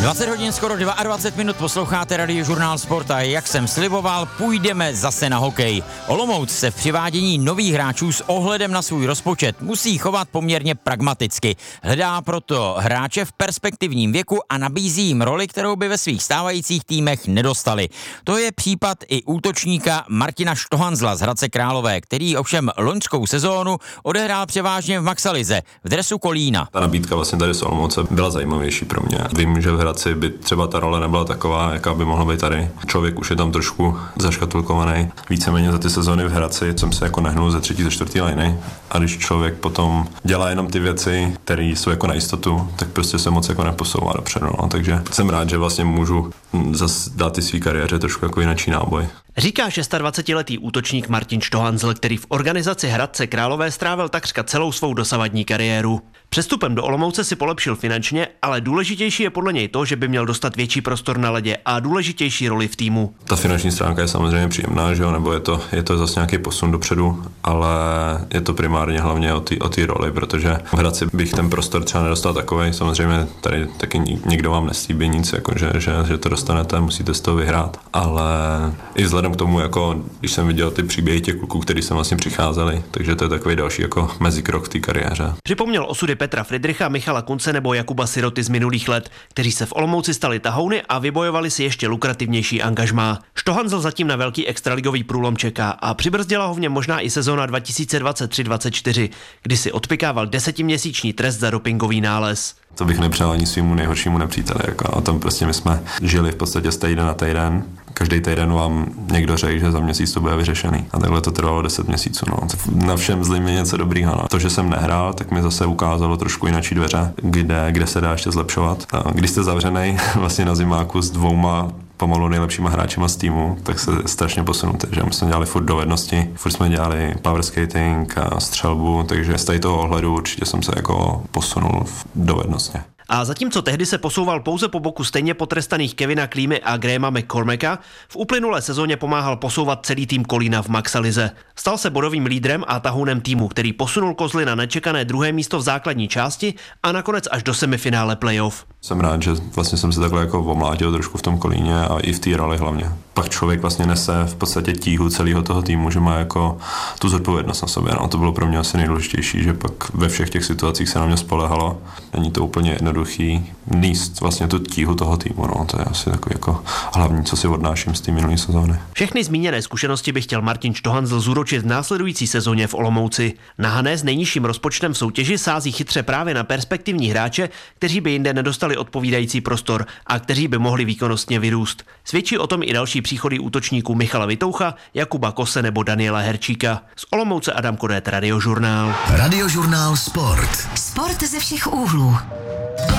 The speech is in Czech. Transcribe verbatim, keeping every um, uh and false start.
dvacet hodin, skoro dvacet dva minut, posloucháte Radiožurnál Sport a jak jsem sliboval, půjdeme zase na hokej. Olomouc se v přivádění nových hráčů s ohledem na svůj rozpočet musí chovat poměrně pragmaticky. Hledá proto hráče v perspektivním věku a nabízí jim roli, kterou by ve svých stávajících týmech nedostali. To je případ i útočníka Martina Štohanzla z Hradce Králové, který ovšem loňskou sezónu odehrál převážně v Maxalize, v dresu Kolína. Ta nabídka vlastně tady z Olomouce byla zajímavější pro mě. Vím, že v Hradci by třeba ta role nebyla taková, jaká by mohla být tady. Člověk už je tam trošku zaškatulkovaný. Víceméně za ty sezóny v Hradci jsem se jako nehnul ze třetí, ze čtvrtý liny. A když člověk potom dělá jenom ty věci, které jsou jako na jistotu, tak prostě se moc jako neposouvá dopředu. No. Takže jsem rád, že vlastně můžu zase dát ty svý kariéře trošku jako jináčí náboj. Říká dvacetidvouletý útočník Martin Štohanzl, který v organizaci Hradce Králové strávil takřka celou svou dosavadní kariéru. Přestupem do Olomouce si polepšil finančně, ale důležitější je podle něj to, že by měl dostat větší prostor na ledě a důležitější roli v týmu. Ta finanční stránka je samozřejmě příjemná, že jo, nebo je to, je to zase nějaký posun dopředu, ale je to primárně hlavně o té o té roli, protože v Hradci bych ten prostor třeba nedostal takovej. Samozřejmě tady taky nikdo vám neslíbí nic, jako že, že, že to dostanete, musíte z toho vyhrát, ale i vzhledem k tomu, jako když jsem viděl ty příběhy těch kluků, kteří sem vlastně přicházeli, takže to je takový další jako mezikrok v té kariéře. Připomněl osudy Petra Fridricha, Michala Kunce nebo Jakuba Siroty z minulých let, kteří se v Olomouci stali tahouny a vybojovali si ještě lukrativnější angažmá. Štohanzl zatím na velký extraligový průlom čeká a přibrzdila ho v něm možná i sezóna dva tisíce dvacet tři dvacet čtyři, kdy si odpykával desetiměsíční trest za dopingový nález. To bych nepřál ani svýmu nejhoršímu nepříteli. Jako o tom prostě my jsme žili v podstatě z týden na týden. Každý týden vám někdo řekl, že za měsíc to bude vyřešený. A takhle to trvalo deset měsíců. No. Na všem zlým je něco dobrýho. No. To, že jsem nehrál, tak mi zase ukázalo trošku jináčí dveře, kde, kde se dá ještě zlepšovat. A když jste zavřenej vlastně na zimáku s dvouma pomalu nejlepšíma hráčima z týmu, tak se strašně posunuté, že my jsme dělali furt dovednosti, furt jsme dělali power skating a střelbu, takže z toho ohledu určitě jsem se jako posunul dovednostně. A zatímco tehdy se posouval pouze po boku stejně potrestaných Kevina Klímy a Grahama McCormacka, v uplynulé sezóně pomáhal posouvat celý tým Kolína v Maxalize. Stal se bodovým lídrem a tahounem týmu, který posunul Kozly na nečekané druhé místo v základní části a nakonec až do semifinále playoff. Jsem rád, že vlastně jsem se takhle jako omládil trošku v tom Kolíně a i v té roli hlavně. Pak člověk vlastně nese v podstatě tíhu celého toho týmu, že má jako tu zodpovědnost na sobě. No, to bylo pro mě asi nejdůležitější, že pak ve všech těch situacích se na mě spolehalo. Není to úplně jednoduchý níst vlastně tu tíhu toho týmu. No, to je asi takový jako hlavní, co si odnáším z té minulé sezóny. Všechny zmíněné zkušenosti by chtěl Martin Štohanzl zúročit v následující sezóně v Olomouci. Na Hané s nejnižším rozpočtem v soutěži sází chytře právě na perspektivní hráče, kteří by jinde nedostali odpovídající prostor a kteří by mohli výkonnostně vyrůst. Svědčí o tom i další příchody útočníků Michala Vitoucha, Jakuba Kose nebo Daniela Herčíka. Z Olomouce Adam Kodét, Radiožurnál. Radiožurnál Sport. Sport ze všech úhlů.